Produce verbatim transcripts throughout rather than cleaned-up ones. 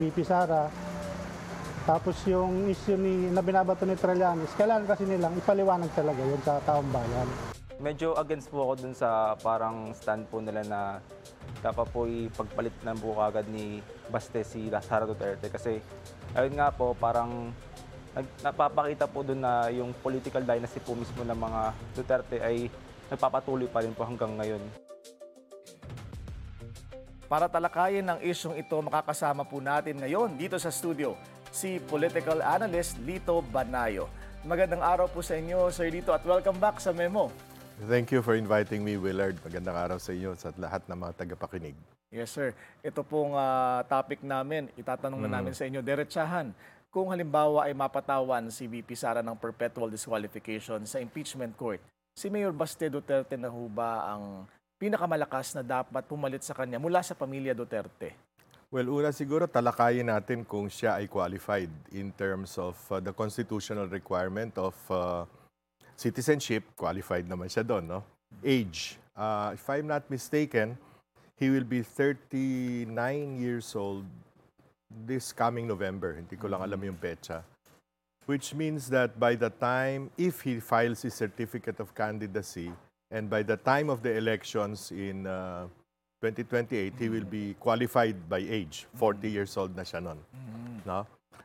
V P Sara. Tapos yung issue ni, na binabato ni Trillanes, kailangan kasi nilang ipaliwanag talaga yun sa taong bayan. Medyo against po ako dun sa parang stand po nila na dapat po ipagpalit ng po agad ni Baste si Sara Duterte kasi ayun nga po parang nag, napapakita po dun na yung political dynasty po mismo ng mga Duterte ay nagpapatuloy pa rin po hanggang ngayon. Para talakayin ang isyong ito, makakasama po natin ngayon dito sa studio si political analyst Lito Banayo. Magandang araw po sa inyo, Sir Lito, at welcome back sa Memo. Thank you for inviting me, Willard. Magandang araw sa inyo sa lahat ng mga tagapakinig. Yes, sir. Ito pong ah, topic namin, itatanong na namin sa inyo, diretsahan. Kung halimbawa ay mapatawan si V P Sara ng perpetual disqualification sa impeachment court, si Mayor Baste Duterte na ho ba ang pinakamalakas na dapat pumalit sa kanya mula sa pamilya Duterte? Well, una siguro talakayin natin kung siya ay qualified in terms of uh, the constitutional requirement of uh, citizenship. Qualified naman siya doon, no? Age. Uh, if I'm not mistaken, he will be thirty-nine years old this coming November. Hindi ko lang alam yung petsa. Which means that by the time, if he files his certificate of candidacy, and by the time of the elections in uh, twenty twenty-eight, he will be qualified by age. forty years old na siya nun. No?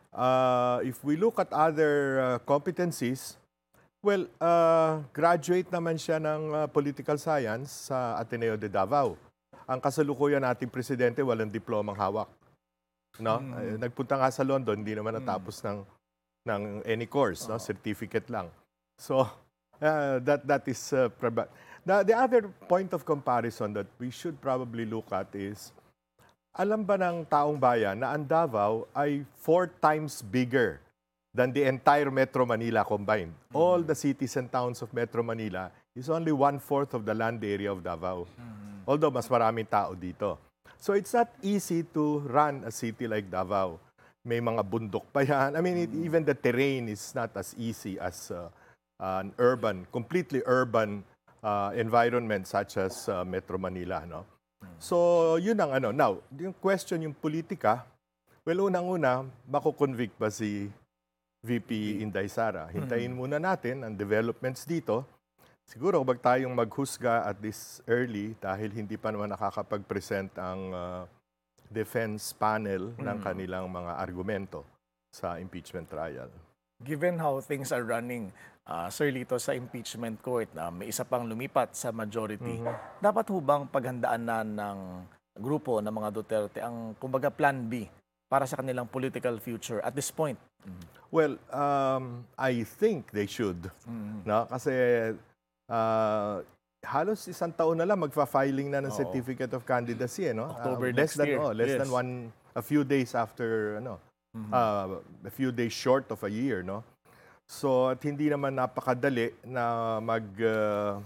Uh, if we look at other uh, competencies, well, uh, graduate naman siya ng uh, political science sa Ateneo de Davao. Ang kasalukuyan nating presidente, walang diplomang hawak. No? Uh, nagpunta nga sa London, hindi naman natapos ng, ng any course, no? Certificate lang. So, uh, that, that is... Uh, prob- The, the other point of comparison that we should probably look at is, alam ba ng taong bayan na ang Davao ay four times bigger than the entire Metro Manila combined? Mm-hmm. All the cities and towns of Metro Manila is only one-fourth of the land area of Davao. Mm-hmm. Although mas maraming tao dito. So it's not easy to run a city like Davao. May mga bundok pa yan. I mean, it, even the terrain is not as easy as uh, an urban, completely urban Uh, environment such as uh, Metro Manila, no? So, yun ang ano. Now, yung question yung politika, well, unang-una, makukonvict ba si V P Inday Sara? Hintayin muna natin ang developments dito. Siguro, wag tayong maghusga at this early dahil hindi pa naman nakakapag-present ang uh, defense panel ng kanilang mga argumento sa impeachment trial. Given how things are running, uh, Sir Lito, sa impeachment court, na may isa pang lumipat sa majority, dapat ho bang paghandaan na ng grupo ng mga Duterte ang, kumbaga, plan B para sa kanilang political future at this point? Well, um, I think they should. No? Kasi uh, halos isang taon na lang magfa-filing na ng Oo. Certificate of Candidacy. Eh, no? October Uh, less next than, year. Oh, less Yes. than one, a few days after, ano, uh, a few days short of a year. No? So, at hindi naman napakadali na mag, uh,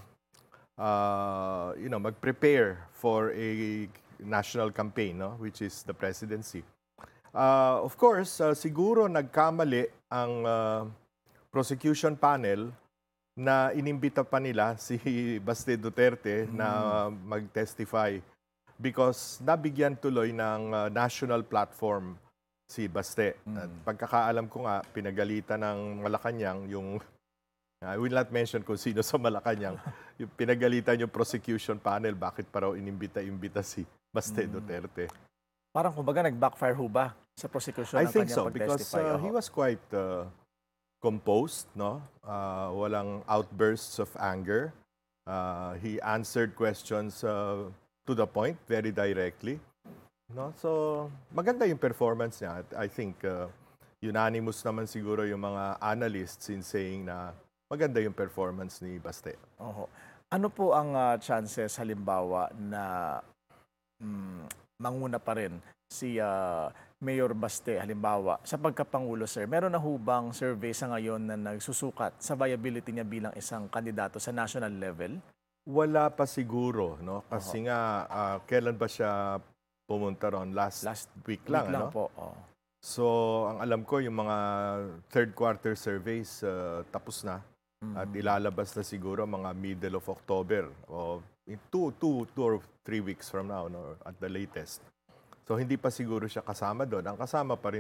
uh, you know, mag-prepare for a national campaign, no? Which is the presidency. Uh, of course, uh, siguro nagkamali ang uh, prosecution panel na inimbita pa nila si Baste Duterte mm. na mag-testify because nabigyan tuloy ng uh, national platform si Baste. Mm. At pagkakaalam ko nga, pinagalitan ng Malacanang yung, I will not mention kung sino sa Malacanang, yung pinagalitan yung prosecution panel, bakit pa raw inimbita-imbita si Baste mm. Duterte. Parang kumbaga nag-backfire ho ba sa prosecution I ng think kanyang so, because pag-testify? uh, Oho. he was quite uh, composed, no? Uh, walang outbursts of anger. Uh, he answered questions uh, to the point, very directly. No? So, maganda yung performance niya. I think uh, unanimous naman siguro yung mga analysts in saying na maganda yung performance ni Baste. Oho. Ano po ang uh, chances halimbawa na mm, manguna pa rin si uh, Mayor Baste halimbawa sa pagkapangulo, sir? Meron na hubang survey sa ngayon na nagsusukat sa viability niya bilang isang kandidato sa national level? Wala pa siguro, no? Kasi uh-huh. nga, uh, kailan ba siya pumunta ron? Last, Last week lang, week lang ano? po. Oh. So, ang alam ko, yung mga third quarter surveys uh, tapos na. Mm-hmm. At ilalabas na siguro mga middle of October o in two, two, two or three weeks from now, no? At the latest. So hindi pa siguro siya kasama doon. Ang kasama pa rin